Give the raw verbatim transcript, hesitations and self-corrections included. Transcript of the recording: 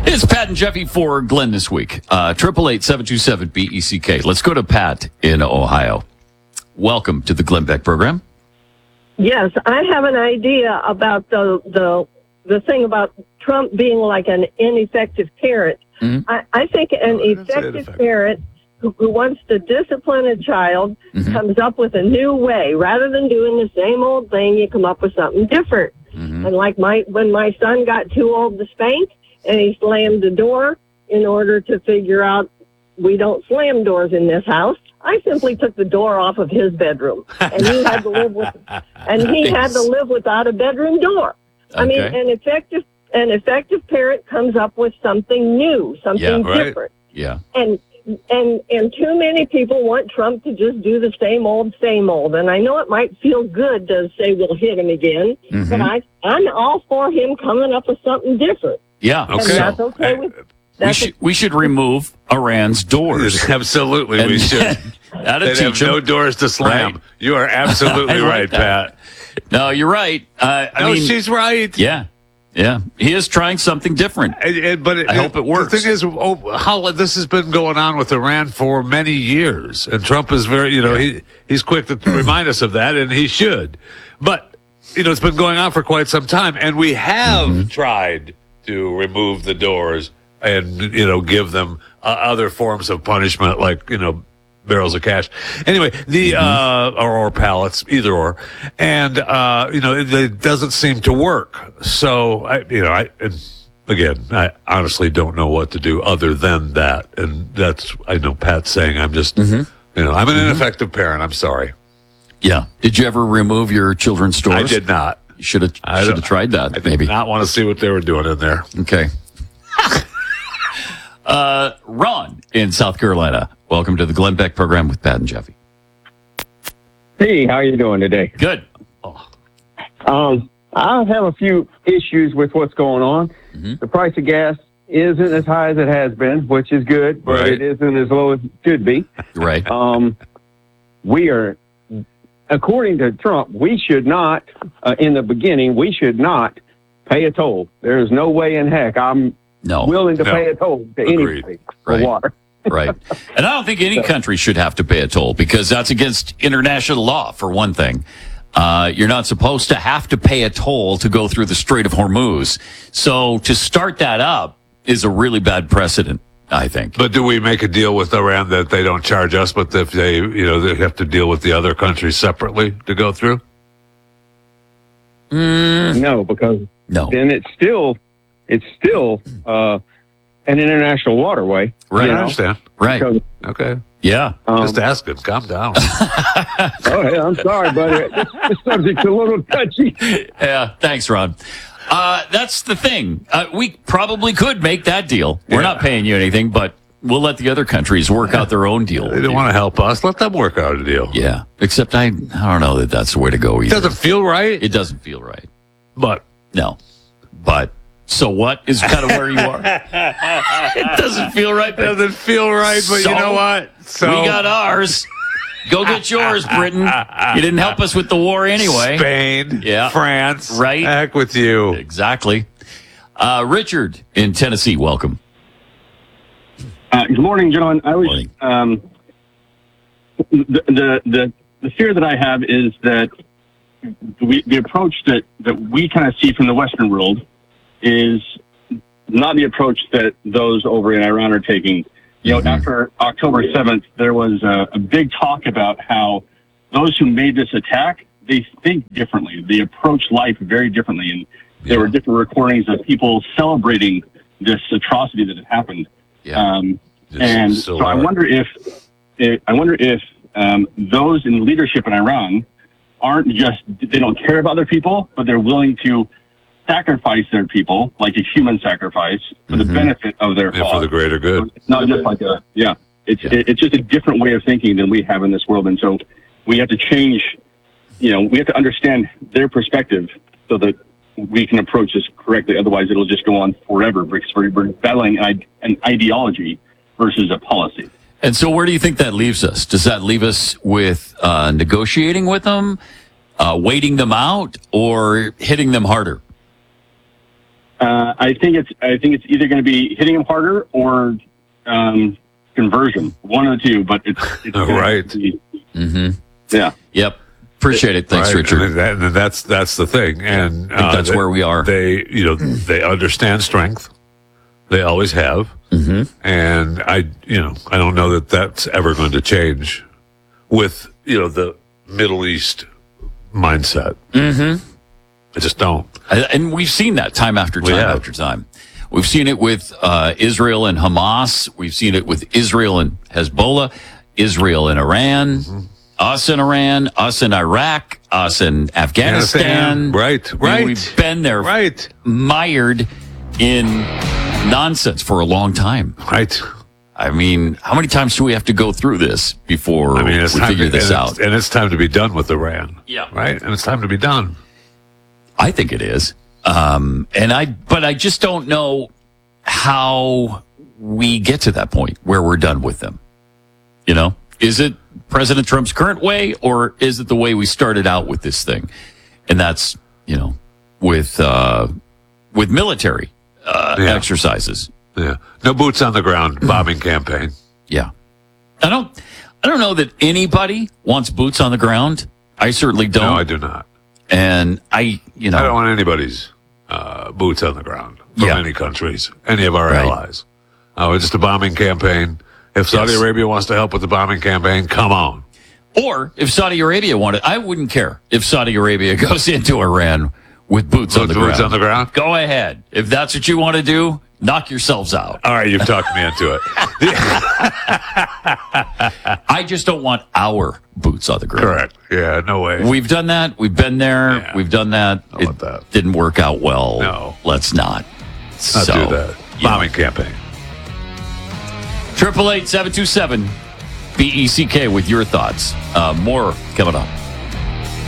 It's Pat and Jeffy for Glenn this week. Uh, triple eight seven two seven B E C K. Let's go to Pat in Ohio. Welcome to the Glenn Beck program. Yes, I have an idea about the the the thing about Trump being like an ineffective parent. Mm-hmm. I, I think an no, effective parent who, who wants to discipline a child mm-hmm. comes up with a new way. Rather than doing the same old thing, you come up with something different. Mm-hmm. And like my when my son got too old to spank, and he slammed the door in order to figure out we don't slam doors in this house, I simply took the door off of his bedroom, and he had to live with, and he had to live without a bedroom door. Okay. I mean, an effective an effective parent comes up with something new, something yeah, right. different. Yeah. And and and too many people want Trump to just do the same old, same old. And I know it might feel good to say we'll hit him again, mm-hmm. but I I'm all for him coming up with something different. Yeah. Okay. And that's okay with. We should, we should remove Iran's doors. Absolutely, and, we should. That'd teach have no doors to slam. Right. You are absolutely like right, that. Pat. No, you're right. Uh, I no, mean, she's right. Yeah, yeah. He is trying something different. And, and, but it, I hope it works. The thing is, oh, how this has been going on with Iran for many years, and Trump is very, you know, he he's quick to remind us of that, and he should. But you know, it's been going on for quite some time, and we have mm-hmm. tried to remove the doors and, you know, give them uh, other forms of punishment, like, you know, barrels of cash. Anyway, the, mm-hmm. uh, or, or pallets, either or. And, uh, you know, it, it doesn't seem to work. So, I, you know, I, and again, I honestly don't know what to do other than that. And that's, I know Pat's saying I'm just, mm-hmm. you know, I'm an mm-hmm. ineffective parent. I'm sorry. Yeah. Did you ever remove your children's doors? I did not. You should have, should have tried that, I maybe. did not want to see what they were doing in there. Okay. Uh, Ron in South Carolina. Welcome to the Glenn Beck program with Pat and Jeffy. Hey, how are you doing today? Good. Oh. Um, I have a few issues with what's going on. Mm-hmm. The price of gas isn't as high as it has been, which is good, but right. it isn't as low as it should be. Right. Um, we are, according to Trump, we should not, uh, in the beginning, we should not pay a toll. There is no way in heck I'm No. willing to no. pay a toll to Agreed. anybody for right. water. Right. And I don't think any country should have to pay a toll because that's against international law, for one thing. Uh, you're not supposed to have to pay a toll to go through the Strait of Hormuz. So to start that up is a really bad precedent, I think. But do we make a deal with Iran that they don't charge us, but if they, you know, they have to deal with the other countries separately to go through? Mm. No, because no. then it's still... It's still uh, an international waterway. Right. I know? understand. Right. Because, okay. Yeah. Um, Just asking. Calm down. oh, hey, I'm sorry, buddy. This, this subject's a little touchy. Yeah. Thanks, Ron. Uh, that's the thing. Uh, we probably could make that deal. We're yeah. not paying you anything, but we'll let the other countries work out their own deal. They don't want to help us. Let them work out a deal. Yeah. Except I, I don't know that that's the way to go either. It doesn't feel right. It doesn't feel right. But. No. But. So what is kind of where you are? It doesn't feel right. It doesn't feel right, but so, you know what? So we got ours. Go get yours, Britain. You didn't help us with the war anyway. Spain, yeah. France, right? Heck with you. Exactly. Uh, Richard in Tennessee, welcome. Uh, good morning, gentlemen. I was um, the, the the the fear that I have is that we, the approach that that we kind of see from the Western world is not the approach that those over in Iran are taking. You know, mm-hmm. after October seventh, there was a, a big talk about how those who made this attack, they think differently. They approach life very differently. And yeah. there were different recordings of people celebrating this atrocity that had happened. Yeah. Um, and so, so I wonder if, if I wonder if um, those in leadership in Iran aren't just, they don't care about their people, but they're willing to sacrifice their people, like a human sacrifice, for the mm-hmm. benefit of their yeah, cause. for the greater good. It's not just like a, yeah, it's yeah. It, it's just a different way of thinking than we have in this world. And so we have to change, you know, we have to understand their perspective so that we can approach this correctly. Otherwise, it'll just go on forever because we're battling an, an ideology versus a policy. And so where do you think that leaves us? Does that leave us with uh, negotiating with them, uh, waiting them out, or hitting them harder? uh, I think it's I think it's either going to be hitting them harder or um, conversion, one of the two. But it's, it's Oh, right. be- Mm-hmm. yeah. Yep. Appreciate it. Thanks, Right, Richard. And, that, and that's that's the thing, and I think that's they, where we are. They, you know, they understand strength. They always have, Mm-hmm. and I, you know, I don't know that that's ever going to change with you know the Middle East mindset. Mm-hmm. I just don't. And we've seen that time after We time have. after time. We've seen it with uh, Israel and Hamas. We've seen it with Israel and Hezbollah, Israel and Iran, Mm-hmm. us and Iran, us and Iraq, us and Afghanistan. Right, I mean, right. we've been there, Right, mired in nonsense for a long time. right. I mean, how many times do we have to go through this before I mean, it's we time figure to, this and out? It's, and it's time to be done with Iran. Yeah. Right, and it's time to be done. I think it is. Um, and I, but I just don't know how we get to that point where we're done with them. You know, is it President Trump's current way, or is it the way we started out with this thing? And that's, you know, with, uh, with military, uh, Yeah. exercises. Yeah, no boots on the ground bombing campaign. Yeah. I don't, I don't know that anybody wants boots on the ground. I certainly don't. No, I do not. And I, you know, I don't want anybody's uh, boots on the ground from Yeah. any countries, any of our Right. allies. Oh, it's just a bombing campaign. If Saudi Yes. Arabia wants to help with the bombing campaign, come on. or if Saudi Arabia wanted, I wouldn't care if Saudi Arabia goes into Iran with boots on the Boots ground. on the ground. Go ahead. If that's what you want to do, knock yourselves out. All right, you've talked me into it. I just don't want our boots on the ground. Correct. Yeah, no way. We've done that. We've been there. Yeah. We've done that. I It want that. didn't work out well. No. Let's not. Not so, do that. you know. Bombing campaign. Triple eight seven two seven B E C K with your thoughts. Uh, more coming up.